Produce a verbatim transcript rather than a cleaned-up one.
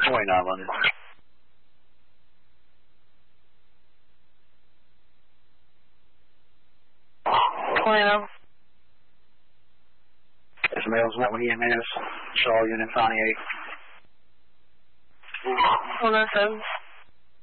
twenty-nine London. twenty-nine. Yes, males, what with E M S, Shaw Unit ninety-eight. one oh seven.